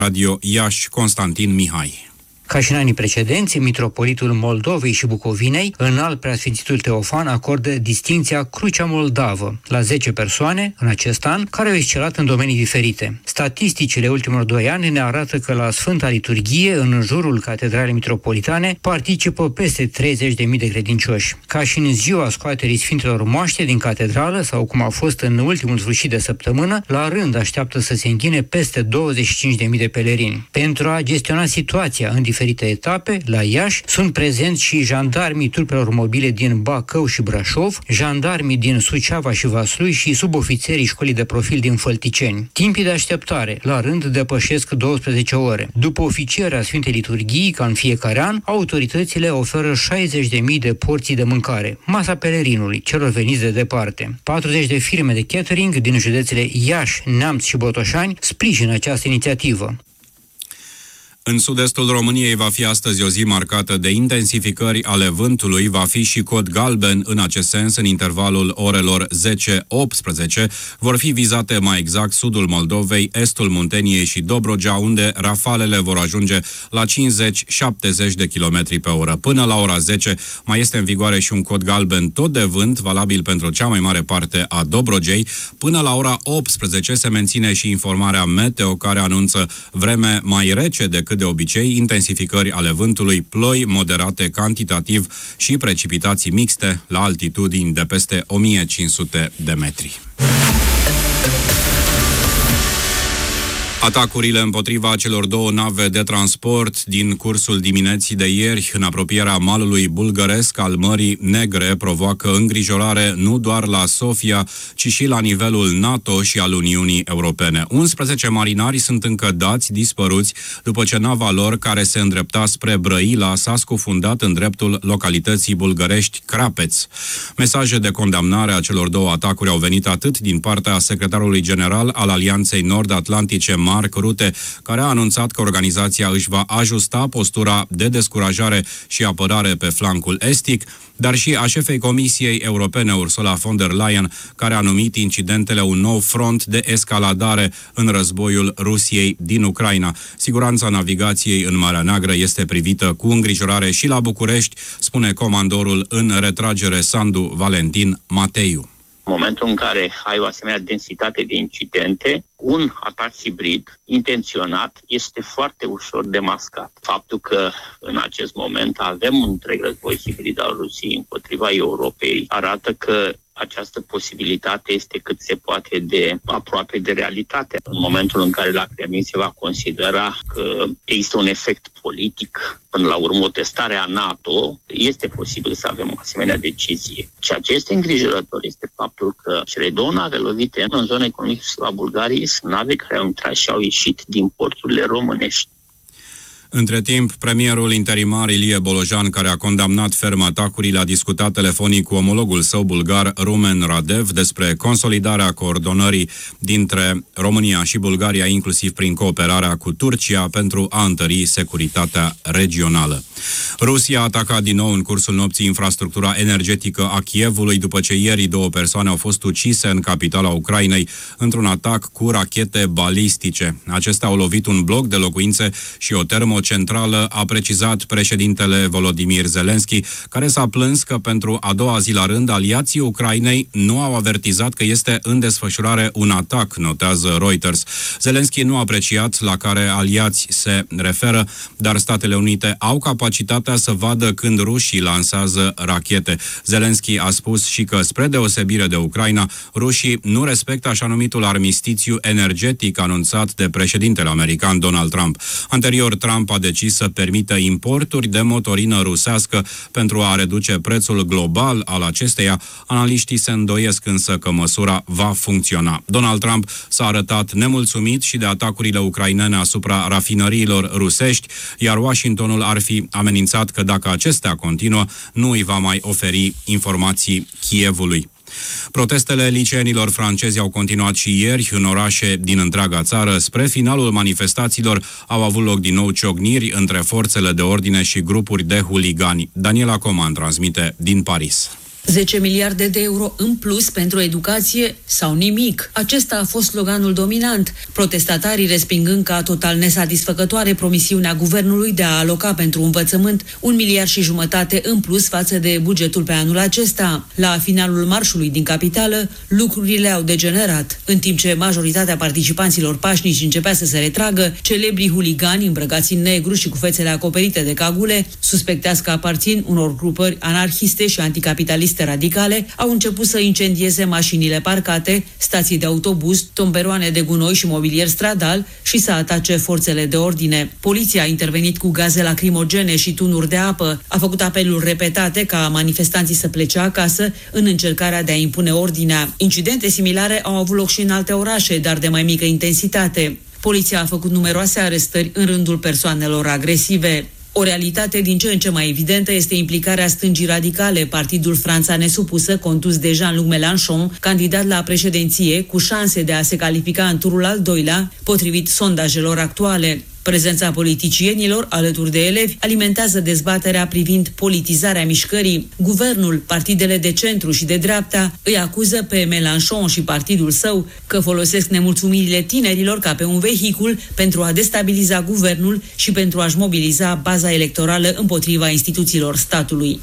Radio Iași, Constantin Mihai. Ca și în anii precedenți, mitropolitul Moldovei și Bucovinei, înalt preasfințitul Teofan, acordă distinția Crucea Moldavă la 10 persoane în acest an, care au excelat în domenii diferite. Statisticile ultimilor 2 ani ne arată că la Sfânta Liturghie, în jurul Catedralei Mitropolitane, participă peste 30.000 de credincioși. Ca și în ziua scoaterii Sfintelor Moaște din catedrală, sau cum a fost în ultimul sfârșit de săptămână, la rând așteaptă să se înghine peste 25.000 de pelerini. Pentru a gestiona situația în diferite etape, la Iași sunt prezenți și jandarmii trupelor mobile din Bacău și Brașov, jandarmii din Suceava și Vaslui și subofițerii școlii de profil din Fălticeni. Timpii de așteptare, la rând, depășesc 12 ore. După oficierea Sfintei Liturghii, ca în fiecare an, autoritățile oferă 60.000 de porții de mâncare, masa pelerinului, celor veniți de departe. 40 de firme de catering din județele Iași, Neamț și Botoșani sprijină această inițiativă. În sud-estul României va fi astăzi o zi marcată de intensificări ale vântului, va fi și cod galben în acest sens în intervalul orelor 10-18. Vor fi vizate mai exact sudul Moldovei, estul Munteniei și Dobrogea, unde rafalele vor ajunge la 50-70 de km pe oră. Până la ora 10 mai este în vigoare și un cod galben tot de vânt, valabil pentru cea mai mare parte a Dobrogei. Până la ora 18 se menține și informarea meteo, care anunță vreme mai rece decât de obicei, intensificări ale vântului, ploi moderate cantitativ și precipitații mixte la altitudini de peste 1500 de metri. Atacurile împotriva celor 2 nave de transport din cursul dimineții de ieri în apropierea malului bulgăresc al Mării Negre provoacă îngrijorare nu doar la Sofia, ci și la nivelul NATO și al Uniunii Europene. 11 marinari sunt încă dați dispăruți după ce nava lor, care se îndrepta spre Brăila, s-a scufundat în dreptul localității bulgărești Crapeț. Mesaje de condamnare a celor 2 atacuri au venit atât din partea secretarului general al Alianței Nord-Atlantice, Mark Rutte, care a anunțat că organizația își va ajusta postura de descurajare și apărare pe flancul estic, dar și a șefei Comisiei Europene, Ursula von der Leyen, care a numit incidentele un nou front de escaladare în războiul Rusiei din Ucraina. Siguranța navigației în Marea Neagră este privită cu îngrijorare și la București, spune comandorul în retragere Sandu Valentin Mateiu. În momentul în care ai o asemenea densitate de incidente, un atac hibrid intenționat este foarte ușor de mascat. Faptul că în acest moment avem un întreg război hibrid al Rusiei împotriva Europei arată că această posibilitate este cât se poate de aproape de realitate. În momentul în care la Kremlin se va considera că există un efect politic, până la urmă o testare a NATO, este posibil să avem o asemenea decizie. Ceea ce este îngrijorător este faptul că cele 2 nave lovite în zona economică și la Bulgarie sunt nave care au intrat și au ieșit din porturile românești. Între timp, premierul interimar Ilie Bolojan, care a condamnat ferm atacurile, a discutat telefonic cu omologul său bulgar, Rumen Radev, despre consolidarea coordonării dintre România și Bulgaria, inclusiv prin cooperarea cu Turcia, pentru a întări securitatea regională. Rusia a atacat din nou în cursul nopții infrastructura energetică a Kievului, după ce ieri 2 persoane au fost ucise în capitala Ucrainei într-un atac cu rachete balistice. Acestea au lovit un bloc de locuințe și o termocentrală, a precizat președintele Volodymyr Zelensky, care s-a plâns că pentru a 2-a zi la rând aliații Ucrainei nu au avertizat că este în desfășurare un atac, notează Reuters. Zelensky nu a apreciat la care aliați se referă, dar Statele Unite au capacitatea să vadă când rușii lansează rachete. Zelensky a spus și că, spre deosebire de Ucraina, rușii nu respectă așa numitul armistițiu energetic anunțat de președintele american Donald Trump. Anterior, Trump a decis să permită importuri de motorină rusească pentru a reduce prețul global al acesteia. Analiștii se îndoiesc însă că măsura va funcționa. Donald Trump s-a arătat nemulțumit și de atacurile ucrainene asupra rafinăriilor rusești, iar Washingtonul ar fi amenințat că dacă acestea continuă, nu îi va mai oferi informații Kievului. Protestele liceenilor francezi au continuat și ieri în orașe din întreaga țară. Spre finalul manifestațiilor au avut loc din nou ciocniri între forțele de ordine și grupuri de huligani. Daniela Coman transmite din Paris. 10 miliarde de euro în plus pentru educație sau nimic. Acesta a fost sloganul dominant, protestatarii respingând ca total nesatisfăcătoare promisiunea guvernului de a aloca pentru învățământ 1,5 miliarde în plus față de bugetul pe anul acesta. La finalul marșului din capitală, lucrurile au degenerat. În timp ce majoritatea participanților pașnici începea să se retragă, celebrii huligani îmbrăcați în negru și cu fețele acoperite de cagule, suspecteați că aparțin unor grupări anarhiste și anticapitaliste radicale, au început să incendieze mașinile parcate, stații de autobuz, tomberoane de gunoi și mobilier stradal și să atace forțele de ordine. Poliția a intervenit cu gaze lacrimogene și tunuri de apă, a făcut apeluri repetate ca manifestanții să plece acasă în încercarea de a impune ordinea. Incidente similare au avut loc și în alte orașe, dar de mai mică intensitate. Poliția a făcut numeroase arestări în rândul persoanelor agresive. O realitate din ce în ce mai evidentă este implicarea stângii radicale, partidul Franța Nesupusă, condus de Jean-Luc Mélenchon, candidat la președinție, cu șanse de a se califica în turul al doilea, potrivit sondajelor actuale. Prezența politicienilor alături de elevi alimentează dezbaterea privind politizarea mișcării. Guvernul, partidele de centru și de dreapta îi acuză pe Mélenchon și partidul său că folosesc nemulțumirile tinerilor ca pe un vehicul pentru a destabiliza guvernul și pentru a-și mobiliza baza electorală împotriva instituțiilor statului.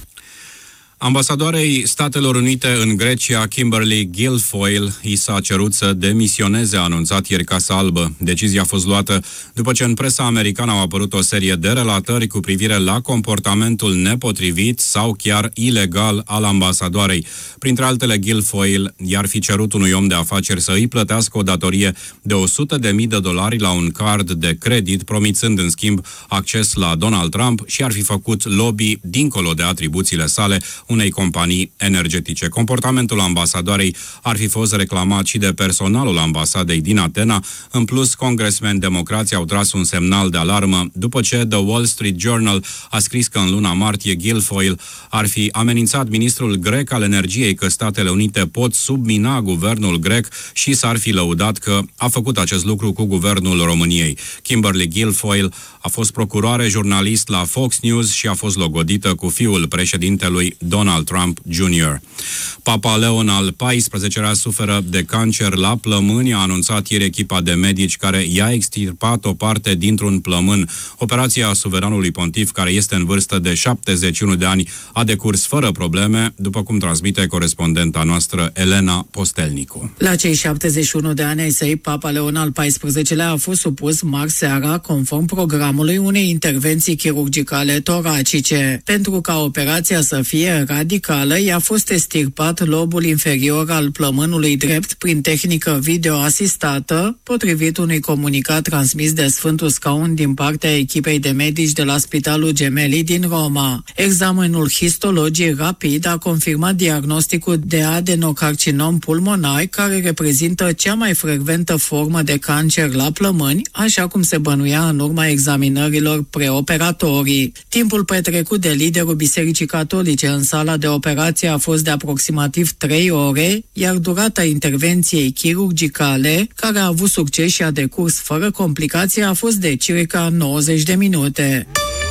Ambasadoarei Statelor Unite în Grecia, Kimberly Guilfoyle, i s-a cerut să demisioneze, a anunțat ieri Casa Albă. Decizia a fost luată după ce în presa americană au apărut o serie de relatări cu privire la comportamentul nepotrivit sau chiar ilegal al ambasadoarei. Printre altele, Guilfoyle i-ar fi cerut unui om de afaceri să îi plătească o datorie de $100.000 la un card de credit, promițând în schimb acces la Donald Trump, și ar fi făcut lobby dincolo de atribuțiile sale unei companii energetice. Comportamentul ambasadoarei ar fi fost reclamat și de personalul ambasadei din Atena. În plus, congresmeni democrați au tras un semnal de alarmă după ce The Wall Street Journal a scris că în luna martie Guilfoyle ar fi amenințat ministrul grec al energiei că Statele Unite pot submina guvernul grec și s-ar fi lăudat că a făcut acest lucru cu guvernul României. Kimberly Guilfoyle a fost procuroare, jurnalist la Fox News și a fost logodită cu fiul președintelui Donald Trump Jr. Papa Leon al XIV-lea suferă de cancer la plămâni, a anunțat ieri echipa de medici care i-a extirpat o parte dintr-un plămân. Operația suveranului pontif, care este în vârstă de 71 de ani, a decurs fără probleme, după cum transmite corespondenta noastră Elena Postelnicu. La cei 71 de ani ai săi, Papa Leon al XIV-lea a fost supus marți seara, conform programului, unei intervenții chirurgicale toracice. Pentru ca operația să fie radicală, i-a fost extirpat lobul inferior al plămânului drept prin tehnică video-asistată, potrivit unui comunicat transmis de Sfântul Scaun din partea echipei de medici de la Spitalul Gemelli din Roma. Examenul histologiei rapid a confirmat diagnosticul de adenocarcinom pulmonar, care reprezintă cea mai frecventă formă de cancer la plămâni, așa cum se bănuia în urma examinărilor preoperatorii. Timpul petrecut de liderul Bisericii Catolice în sala de operație a fost de aproximativ 3 ore, iar durata intervenției chirurgicale, care a avut succes și a decurs fără complicații, a fost de circa 90 de minute.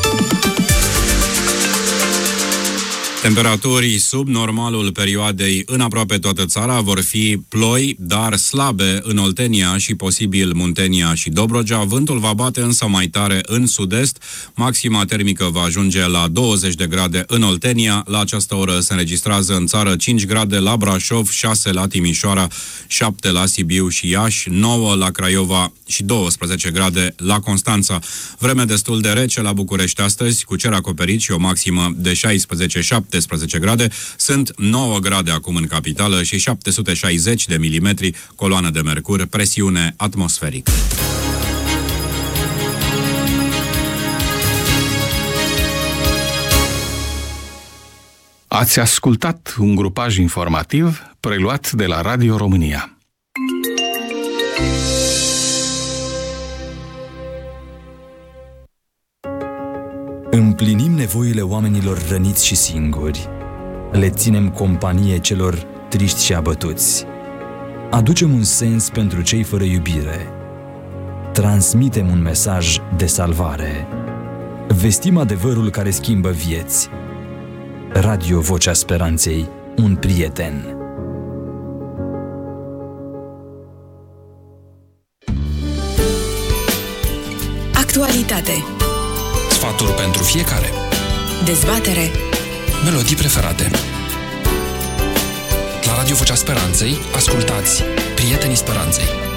Temperaturi sub normalul perioadei în aproape toată țara, vor fi ploi, dar slabe în Oltenia și posibil Muntenia și Dobrogea. Vântul va bate însă mai tare în sud-est. Maxima termică va ajunge la 20 de grade în Oltenia. La această oră se înregistrează în țară 5 grade la Brașov, 6 la Timișoara, 7 la Sibiu și Iași, 9 la Craiova și 12 grade la Constanța. Vreme destul de rece la București astăzi, cu cer acoperit și o maximă de 16-17 grade. Sunt 9 grade acum în capitală și 760 de milimetri coloană de mercur, presiune atmosferică. Ați ascultat un grupaj informativ preluat de la Radio România. Împlinim nevoile oamenilor răniți și singuri. Le ținem companie celor triști și abătuți. Aducem un sens pentru cei fără iubire. Transmitem un mesaj de salvare. Vestim adevărul care schimbă vieți. Radio Vocea Speranței, un prieten. Actualitate. Sfaturi pentru fiecare. Dezbatere. Melodii preferate. La Radio Vocea Speranței, ascultați Prietenii Speranței.